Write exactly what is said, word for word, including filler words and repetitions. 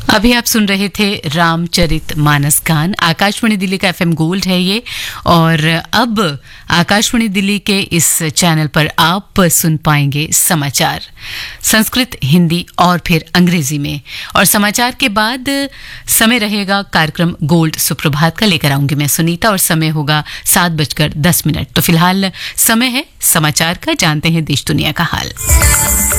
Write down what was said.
अभी आप सुन रहे थे रामचरित मानस गान। आकाशवाणी दिल्ली का एफएम गोल्ड है ये, और अब आकाशवाणी दिल्ली के इस चैनल पर आप सुन पाएंगे समाचार संस्कृत, हिंदी और फिर अंग्रेजी में। और समाचार के बाद समय रहेगा कार्यक्रम गोल्ड सुप्रभात का, लेकर आऊंगी मैं सुनीता, और समय होगा सात बजकर दस मिनट। तो फिलहाल समय है समाचार का, जानते हैं देश दुनिया का हाल।